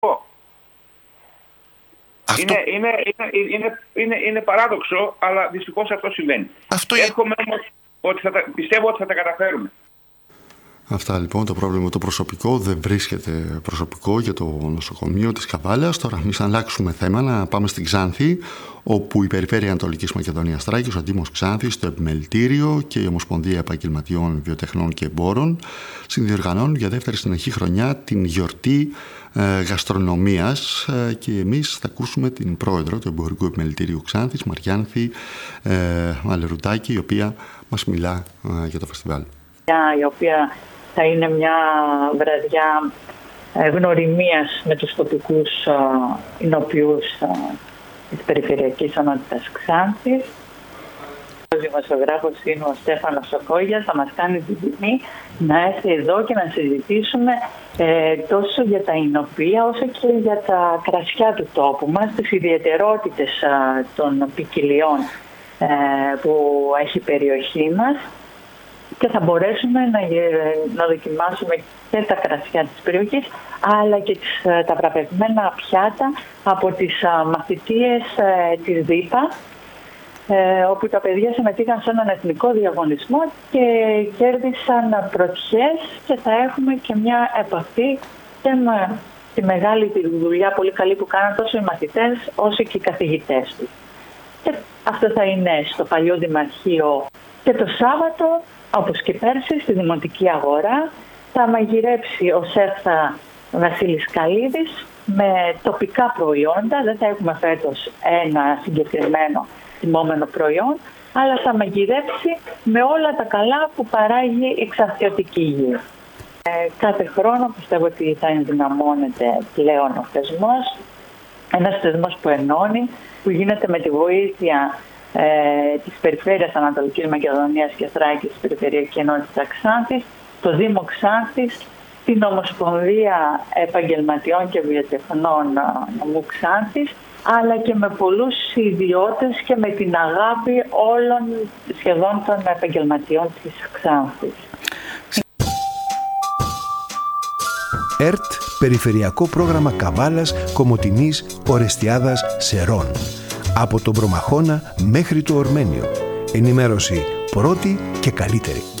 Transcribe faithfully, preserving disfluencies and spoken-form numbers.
Αυτό... Είναι, είναι, είναι, είναι, είναι, είναι παράδοξο, αλλά δυστυχώς αυτό συμβαίνει. Αυτό... Εύχομαι όμως ότι θα τα, πιστεύω ότι θα τα καταφέρουμε. Αυτά λοιπόν, το πρόβλημα το προσωπικό. Δεν βρίσκεται προσωπικό για το νοσοκομείο της Καβάλας. Τώρα εμείς αλλάξουμε θέμα, να πάμε στην Ξάνθη, όπου η Περιφέρεια Ανατολικής Μακεδονίας Θράκης, ο Δήμος Ξάνθης, το Επιμελητήριο και η Ομοσπονδία Επαγγελματιών Βιοτεχνών και Εμπόρων συνδιοργανώνουν για δεύτερη συνεχή χρονιά την γιορτή ε, γαστρονομίας ε, και εμείς θα ακούσουμε την πρόεδρο του Εμπορικού Επιμελητήριου Ξάνθης, Μαριάνθη ε, Μαλερουτάκη, η οποία μας μιλά ε, για το φεστιβάλ. Η οποία θα είναι μια βραδιά γνωριμίας με τους τοπικούς εινοποιούς της Περιφερειακής Ενότητας Ξάνθης. Ο δημοσιογράφος είναι ο Στέφανος Σοκόγιας, θα μας κάνει την τιμή να έρθει εδώ και να συζητήσουμε ε, τόσο για τα εινοποιεία όσο και για τα κρασιά του τόπου μας, τις ιδιαιτερότητες α, των ποικιλιών ε, που έχει η περιοχή μας. Και θα μπορέσουμε να, να δοκιμάσουμε και τα κρασιά της περιοχής, αλλά και τις, τα βραβευμένα πιάτα από τις α, μαθητείες ε, της ΔΥΠΑ, ε, όπου τα παιδιά συμμετείχαν σε έναν εθνικό διαγωνισμό και κέρδισαν πρωτιές, και θα έχουμε και μια επαφή και με τη μεγάλη τη δουλειά πολύ καλή που κάναν τόσο οι μαθητές όσο και οι καθηγητές τους. Και αυτό θα είναι στο παλιό Δημαρχείο, και το Σάββατο, όπως και πέρσι, στη Δημοτική Αγορά θα μαγειρέψει ο σεφ Βασίλης Καλίδης με τοπικά προϊόντα. Δεν θα έχουμε φέτος ένα συγκεκριμένο τιμόμενο προϊόν, αλλά θα μαγειρέψει με όλα τα καλά που παράγει η ξανθιωτική γη. Ε, κάθε χρόνο πιστεύω ότι θα ενδυναμώνεται πλέον ο θεσμός, ένας θεσμός που ενώνει, που γίνεται με τη βοήθεια Ε, της Περιφέρειας Ανατολικής Μακεδονίας και Θράκης, της Περιφερειακής Ενότητας Ξάνθης, το Δήμο Ξάνθης, την Ομοσπονδία Επαγγελματιών και Βιοτεχνών νομού Ξάνθης, αλλά και με πολλούς ιδιώτες και με την αγάπη όλων σχεδόν των επαγγελματιών της Ξάνθης. ΕΡΤ, Περιφερειακό Πρόγραμμα Καβάλας, Κομοτηνής, Ορεστιάδας, Σερών. Από τον Προμαχώνα μέχρι το Ορμένιο. Ενημέρωση πρώτη και καλύτερη.